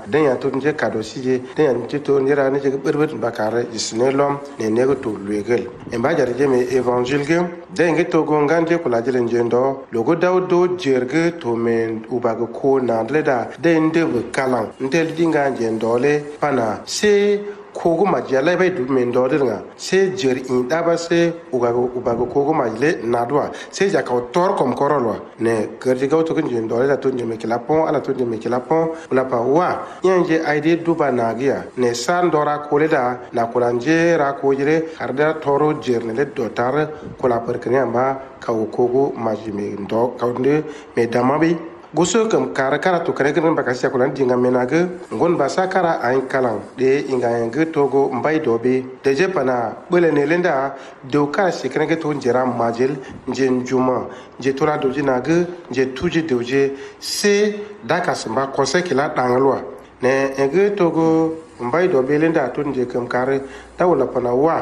den ya to nje kado sije den ya nje to ndira ne je berbet bakare isne lom ne ne to luegel en ba jar je me évangile ge den ge to gonganje kula jele njendo logo dawdo jerge to men ubago ko na leda den de kalan ndel dinga njendole pana se kogo majala bai du men do dinga se jer in daba se ubago kogo majle nadwa se ja ka tor kom korolo ne gerji gauto kun jin do la tunje me kilapon ala tunje me kilapon ula pa wa yanje aide duba nagia ne san dora koleda na kulanje ra kojire harda toro jerne le dotar kula perkene amba ka kogo majime ndo kaunde me damabi guso kam kara to kare gren bakasi akulan dinga menaga ngon basa kara ain kalang de inga yang togo mbai dobe de je pana bele ne lenda do kara sikren ke ton jera majel njen juma je tola doji naga je tuji doje se daka samba konsekila dangalwa ne enge togo mbai dobe lenda ton je kam kare tawla pana wa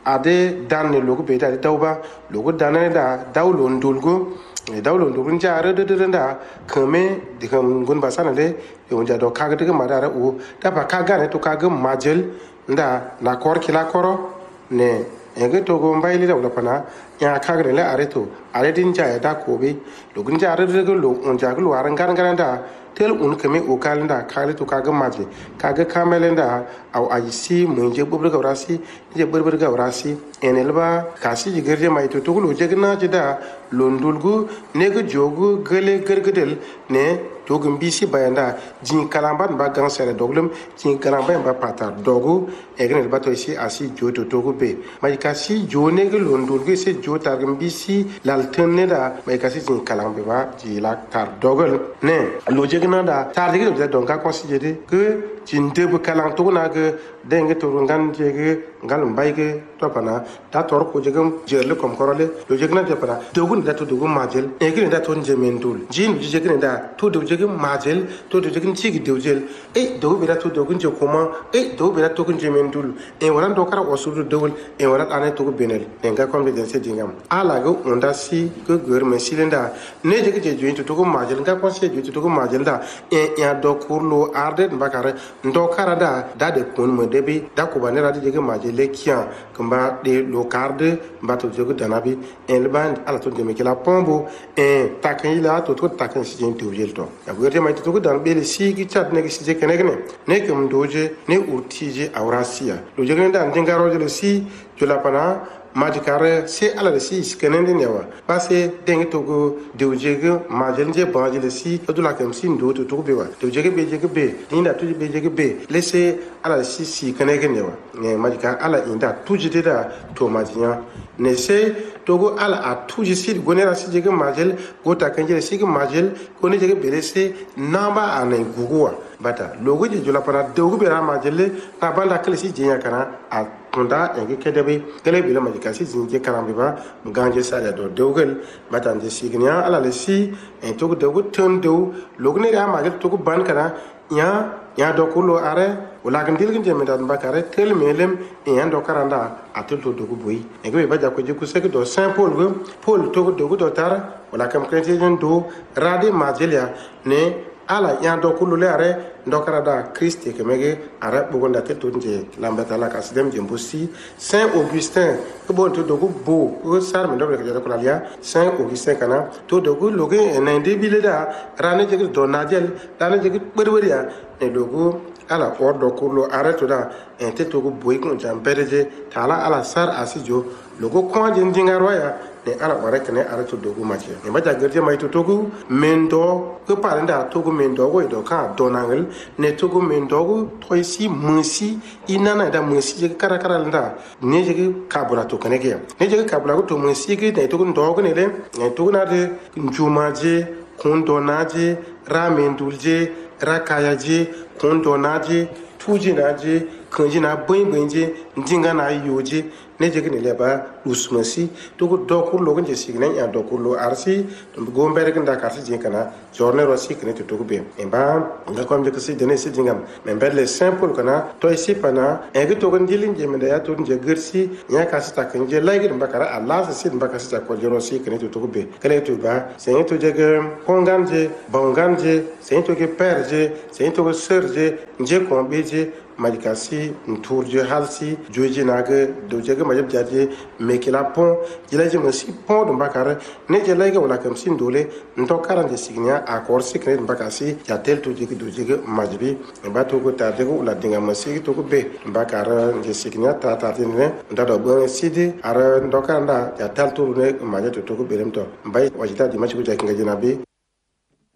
ade dan ne logo be da tawba logo danane da dawlo ndulgo dawlo ndulgun jare de da kame dikam gun basana le yonja do kaga de madara u da ba kaga ne to kaga majel nda na kor kila koro ne ege to go mbayli da pana ya kaga le areto are din ja da kobe logun jare de lo on jagu lo aran garan da tel un kame o kalenda kale to kaga maje kaga kamelenda au ayisi munje bubur gaurasi je burbur gaurasi enelba kasi jigerje mai to tulo jegna jida londulgu nega jogu gele gergedel ne togum bisi bayanda jin kalamban ba gansere doglum jin kalamban ba patar dogu egnel bato isi asi joto togu be mai kasi jone ge londulgu se jota gum bisi laltenne da mai kasi jin kalambe ba jila tar dogol ne loje da tarde ge don ka considérer que jinde bu kalang to na ge denge to ngan jege ngal mbayge to pana ta tor ko jegam jerle kom korole lo jegna de pana dogun da to dogun majel e gine da to njemendul jin ji jegna da to do jegam majel to do jegin chigi dewjel e do be da to dogun je koma e do be da to gun jemendul e waran do kara osudu dewul e waran ane to benel e nga kom de se dingam ala go onda si go gor me silenda ne jege je join to dogun majel nga kon se to dogun majel da e ya do kurlo arde bakare ndo kara da de kun mo debi da ko ba ne radi jege majele kia kamba de locarde mbato jogo danabi en leban ala to de mekela pombo en takan ila to takan si jente ojelto ya gote mai to dan bele si gi chat ne gi si je kenegne ne kem doje ne urtije awrasia lo jege dan dingaro je si jola pana majikare se ala de si skenende newa pase dengi togo deujege majenje banjele si dula kem si ndo to bewa deujege be ninda tuji bejege be lese ala si kenege newa ne majika ala inda tuji da to majinya ne se togo ala a tuji si gonera si jege majel gota kanjele si majel kone jege belese namba anay guguwa bata logo je jola pana deugu be ra majele ta banda kele si jenya kana a tunda enge kedebe kele bila majika si jinje karambe ba ganje sala do deugal bata nje signya ala le si en togo deugu tondo logo ne ra majel togo ban kana ya do kulo are wala kan dilgin je medan bakare tel melem en do karanda atul to dogu boy enge be baja ko je ku sek do saint paul togo dogu do tar wala kam kretijen do rade majelia ne ala ya do kulo le are ndo karada christ ke mege are bugonda tel to nje lambata la kasidem je mbosi saint augustin ko bon to dogu bo ko sar me do ke ko lalia saint augustin kana to dogu loge en inde bileda rane je do najel rane je berberia e dogu ala ordo kulo are to da en te to go boy ko jambereje tala ala sar asijo logo ko jinjinga roya ne ala bare kene are to dogu maje e baja gerje mai to togu mendo ko parenda togu mendo go do ka donangal ne togu mendo go toisi musi inana da musi je karakara nda ne je kabura to kene ke ne je kabura go to musi ke ne togu ndogo ne le ne togu na de njumaje kondonaje ramendulje rakayaje kondonaje tujinaje kanjina bõe ndinga na yoje ne jege ne leba usmasi to go dokur logon je signe ya dokur lo arsi to go mbere ganda karsi je kana jorne rosi kene to go be emba nga kom je kasi dene si dingam member le simple kana to isi pana e to go ndilin je menda ya to je gersi nya kasi ta kanje lagi mbakara allah sa sid mbaka sa ko je rosi kene to go be kale to ba sen to jege konganje banganje sen to ge perje sen to go serje nje ko beje majikasi nturje halsi joje naga dojege majab jaje mekila pon jilaje masi pon do bakare ne jelege wala kam sin dole ndo karande signia accord secret bakasi ya tel to jege dojege majbi ba to go tarde go la dinga masi to go be bakara je signia ta ne ndado bo sidi ara ndo kanda ya tel to ne maje to go be remto bay wajita di machi go jakinga jinabi